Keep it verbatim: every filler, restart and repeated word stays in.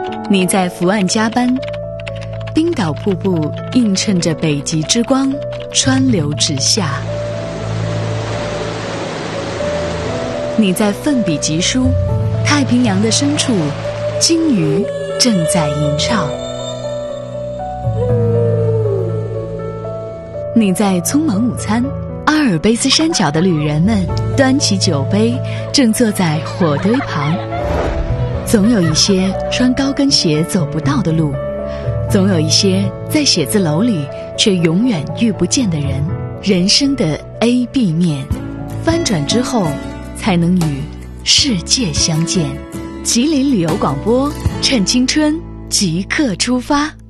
你在伏案加班，冰岛瀑布映衬着北极之光，川流直下。你在奋笔疾书，太平洋的深处，鲸鱼正在吟唱。你在匆忙午餐，阿尔卑斯山脚的旅人们端起酒杯，正坐在火堆旁。总有一些穿高跟鞋走不到的路，总有一些在写字楼里却永远遇不见的人。人生的 A B 面，翻转之后才能与世界相见。吉林旅游广播，趁青春即刻出发。